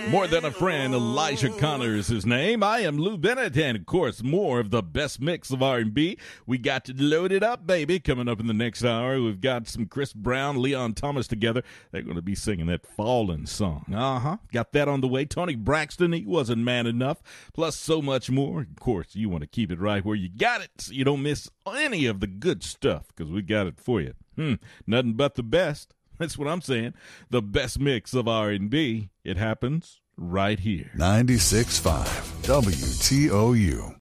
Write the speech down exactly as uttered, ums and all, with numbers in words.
More Than a Friend, Elijah Connor is his name. I am Lou Bennett, and of course, more of the best mix of R and B. We got to load it up, baby. Coming up in the next hour, we've got some Chris Brown, Leon Thomas together. They're going to be singing that Fallen song. Uh-huh. Got that on the way. Tony Braxton, he wasn't man enough. Plus so much more. Of course, you want to keep it right where you got it so you don't miss any of the good stuff, because we got it for you. Hmm. Nothing but the best. That's what I'm saying. The best mix of R and B. It happens right here. ninety-six point five W T O U.